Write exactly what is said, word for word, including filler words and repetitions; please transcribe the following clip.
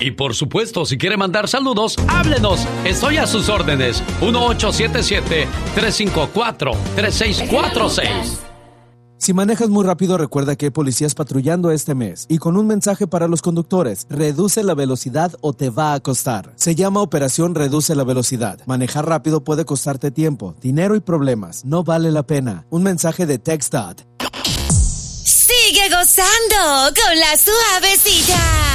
Y por supuesto, si quiere mandar saludos, háblenos. Estoy a sus órdenes. uno ocho siete siete, tres cinco cuatro, tres seis cuatro seis. Si manejas muy rápido, recuerda que hay policías patrullando este mes. Y con un mensaje para los conductores: reduce la velocidad o te va a costar. Se llama Operación Reduce la Velocidad. Manejar rápido puede costarte tiempo, dinero y problemas. No vale la pena. Un mensaje de TxDOT. Sigue gozando con la suavecita.